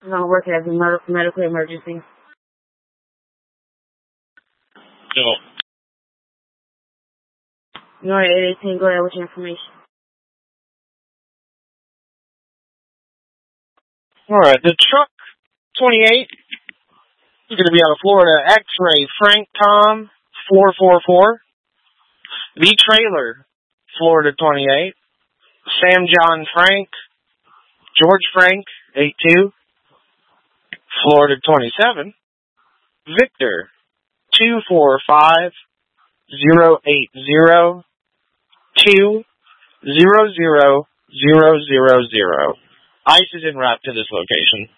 It's gonna work as a medical emergency. No. You're at 818. Go ahead with your information. All right. The truck 28 is going to be out of Florida. X-ray Frank Tom 444. The trailer Florida 28. Sam John Frank. George Frank 82. Florida 27. Victor 245 080 200 000. ICE is en route to this location.